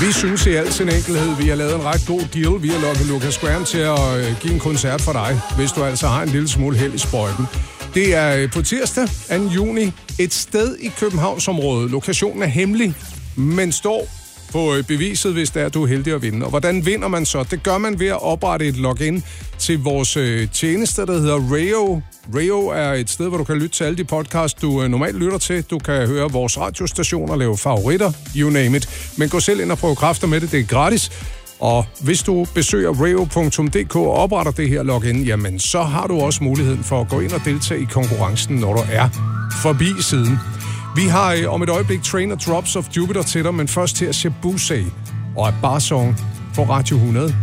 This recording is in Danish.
Vi synes i al sin enkelhed, vi har lavet en ret god deal. Vi har lukket Lucas Graham til at give en koncert for dig, hvis du altså har en lille smule held i sprøjten. Det er på tirsdag 2. juni, et sted i Københavnsområdet. Lokationen er hemmelig, men står på beviset, hvis det er, du er heldig at vinde. Og hvordan vinder man så? Det gør man ved at oprette et login til vores tjeneste, der hedder Rayo. Rayo er et sted, hvor du kan lytte til alle de podcasts, du normalt lytter til. Du kan høre vores radiostationer, lave favoritter, you name it. Men gå selv ind og prøv kræfter med det, det er gratis. Og hvis du besøger rayo.dk og opretter det her login, jamen så har du også muligheden for at gå ind og deltage i konkurrencen, når du er forbi siden. Vi har om et øjeblik Train og Drops of Jupiter til dig, men først til at Shaboozey og A Bar Song på Radio 100.